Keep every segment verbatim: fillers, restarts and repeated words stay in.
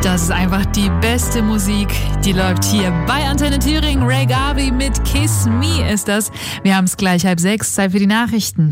Das ist einfach die beste Musik, die läuft hier bei Antenne Thüringen. Ray Garvey mit Kiss Me ist das. Wir haben es gleich halb sechs, Zeit für die Nachrichten.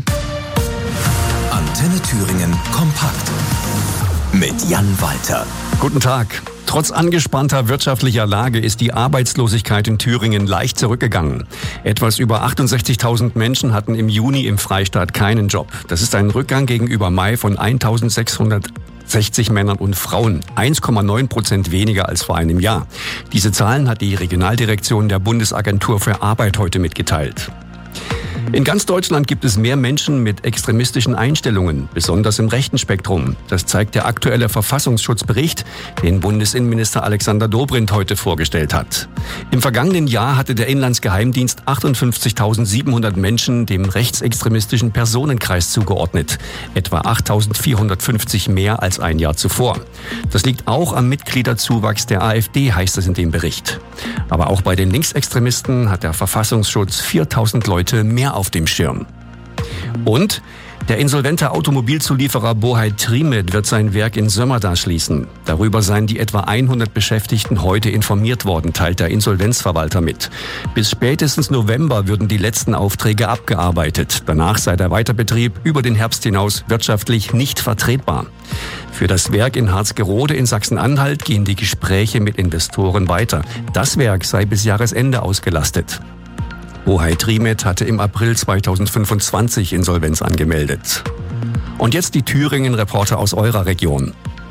Antenne Thüringen kompakt mit Jan Walter. Guten Tag. Trotz angespannter wirtschaftlicher Lage ist die Arbeitslosigkeit in Thüringen leicht zurückgegangen. Etwas über achtundsechzigtausend Menschen hatten im Juni im Freistaat keinen Job. Das ist ein Rückgang gegenüber Mai von eintausendsechshundertsechzig Männern und Frauen. eins Komma neun Prozent weniger als vor einem Jahr. Diese Zahlen hat die Regionaldirektion der Bundesagentur für Arbeit heute mitgeteilt. In ganz Deutschland gibt es mehr Menschen mit extremistischen Einstellungen, besonders im rechten Spektrum. Das zeigt der aktuelle Verfassungsschutzbericht, den Bundesinnenminister Alexander Dobrindt heute vorgestellt hat. Im vergangenen Jahr hatte der Inlandsgeheimdienst achtundfünfzigtausendsiebenhundert Menschen dem rechtsextremistischen Personenkreis zugeordnet, etwa achttausendvierhundertfünfzig mehr als ein Jahr zuvor. Das liegt auch am Mitgliederzuwachs der AfD, heißt es in dem Bericht. Aber auch bei den Linksextremisten hat der Verfassungsschutz viertausend Leute mehr auf dem Schirm. Und der insolvente Automobilzulieferer Bohai Trimet wird sein Werk in Sömmerda schließen. Darüber seien die etwa hundert Beschäftigten heute informiert worden, teilt der Insolvenzverwalter mit. Bis spätestens November würden die letzten Aufträge abgearbeitet. Danach sei der Weiterbetrieb über den Herbst hinaus wirtschaftlich nicht vertretbar. Für das Werk in Harzgerode in Sachsen-Anhalt gehen die Gespräche mit Investoren weiter. Das Werk sei bis Jahresende ausgelastet. Bohai Trimet hatte im April zweitausendfünfundzwanzig Insolvenz angemeldet. Und jetzt die Thüringen-Reporter aus eurer Region.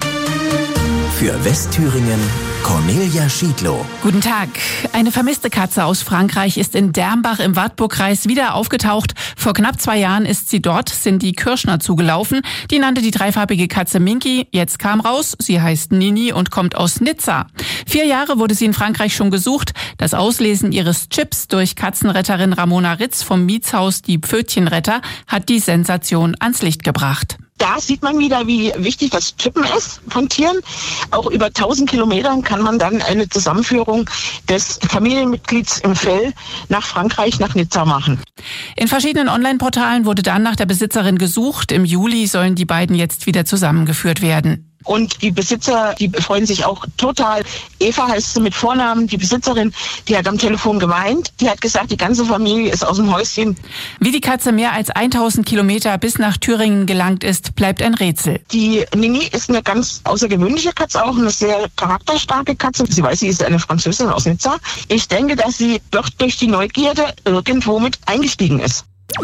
Für Westthüringen Cornelia Schiedlow. Guten Tag. Eine vermisste Katze aus Frankreich ist in Dermbach im Wartburgkreis wieder aufgetaucht. Vor knapp zwei Jahren ist sie dort Cindy Kirschner zugelaufen. Die nannte die dreifarbige Katze Minky. Jetzt kam raus, sie heißt Nini und kommt aus Nizza. Vier Jahre wurde sie in Frankreich schon gesucht. Das Auslesen ihres Chips durch Katzenretterin Ramona Ritz vom Mietshaus Die Pfötchenretter hat die Sensation ans Licht gebracht. Da sieht man wieder, wie wichtig das Chippen ist von Tieren. Auch über tausend Kilometern kann man dann eine Zusammenführung des Familienmitglieds im Fell nach Frankreich, nach Nizza machen. In verschiedenen Online-Portalen wurde dann nach der Besitzerin gesucht. Im Juli sollen die beiden jetzt wieder zusammengeführt werden. Und die Besitzer, die freuen sich auch total. Eva heißt sie mit Vornamen, die Besitzerin, die hat am Telefon geweint. Die hat gesagt, die ganze Familie ist aus dem Häuschen. Wie die Katze mehr als tausend Kilometer bis nach Thüringen gelangt ist, bleibt ein Rätsel. Die Nini ist eine ganz außergewöhnliche Katze, auch eine sehr charakterstarke Katze. Sie weiß, sie ist eine Französin aus Nizza. Ich denke, dass sie dort durch die Neugierde irgendwo mit eingestiegen ist.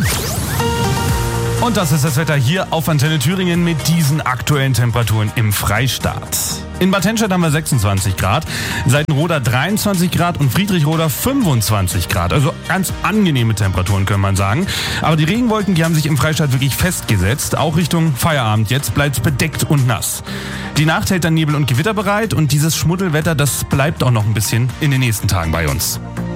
Und das ist das Wetter hier auf Antenne Thüringen mit diesen aktuellen Temperaturen im Freistaat. In Bad Henstedt haben wir sechsundzwanzig Grad, Seitenroda dreiundzwanzig Grad und Friedrichroda fünfundzwanzig Grad. Also ganz angenehme Temperaturen, kann man sagen. Aber die Regenwolken, die haben sich im Freistaat wirklich festgesetzt. Auch Richtung Feierabend. Jetzt bleibt es bedeckt und nass. Die Nacht hält dann Nebel und Gewitter bereit und dieses Schmuddelwetter, das bleibt auch noch ein bisschen in den nächsten Tagen bei uns.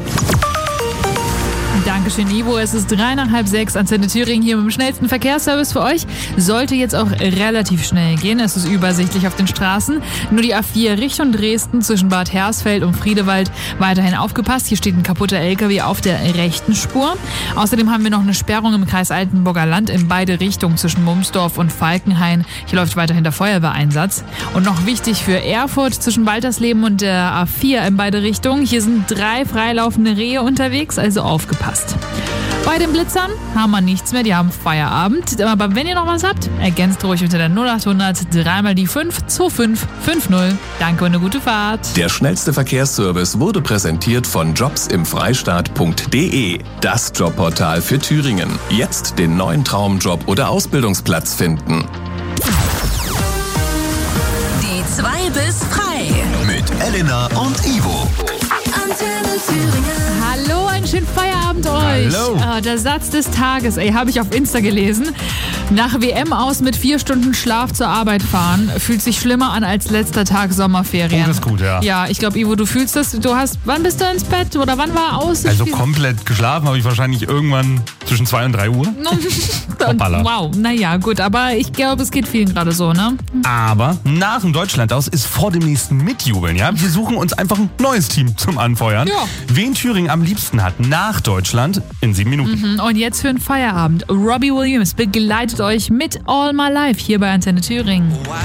Dankeschön, Ivo. Es ist drei nach halb sechs. Antenne Thüringen hier mit dem schnellsten Verkehrsservice für euch. Sollte jetzt auch relativ schnell gehen. Es ist übersichtlich auf den Straßen. Nur die A vier Richtung Dresden zwischen Bad Hersfeld und Friedewald weiterhin aufgepasst. Hier steht ein kaputter L K W auf der rechten Spur. Außerdem haben wir noch eine Sperrung im Kreis Altenburger Land in beide Richtungen zwischen Mumsdorf und Falkenhain. Hier läuft weiterhin der Feuerwehreinsatz. Und noch wichtig für Erfurt zwischen Waltersleben und der A vier in beide Richtungen. Hier sind drei freilaufende Rehe unterwegs, also aufgepasst. Bei den Blitzern haben wir nichts mehr, die haben Feierabend. Aber wenn ihr noch was habt, ergänzt ruhig unter der null achthundert drei mal die fünf zwei fünf fünf null. Danke und eine gute Fahrt. Der schnellste Verkehrsservice wurde präsentiert von jobs im freistaat punkt de. Das Jobportal für Thüringen. Jetzt den neuen Traumjob oder Ausbildungsplatz finden. Die zwei bis frei. Mit Elena und Ivo. Antenne Thüringen. Hallo, einen schönen Feierabend euch. Hallo. Ah, der Satz des Tages, ey, habe ich auf Insta gelesen. Nach W M aus mit vier Stunden Schlaf zur Arbeit fahren, fühlt sich schlimmer an als letzter Tag Sommerferien. Oh, das ist gut, ja. Ja, ich glaube, Ivo, du fühlst das. Du hast, wann bist du ins Bett oder wann war aus? Also komplett geschlafen habe ich wahrscheinlich irgendwann zwischen zwei und drei Uhr. Hoppala. Wow, naja, gut, aber ich glaube, es geht vielen gerade so, ne? Aber nach dem Deutschland aus ist vor dem nächsten Mitjubeln, ja? Wir suchen uns einfach ein neues Team zum Anfeuern. Ja. Wen Thüringen am liebsten hat nach Deutschland in sieben Minuten. Mhm, und jetzt für den Feierabend. Robbie Williams begleitet euch mit All My Life hier bei Antenne Thüringen.